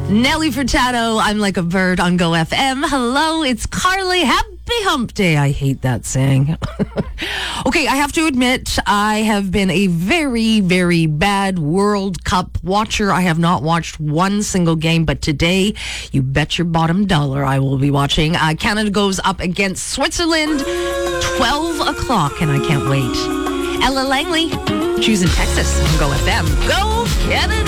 Nelly Furtado, I'm Like a Bird on Go FM. Hello, it's Carly. Happy Hump Day. I hate that saying. Okay, I have to admit, I have been a very, very bad World Cup watcher. I have not watched one single game, but today, you bet your bottom dollar I will be watching. Canada goes up against Switzerland, 12 o'clock, and I can't wait. Ella Langley, choosing Texas on Go FM. Go Canada!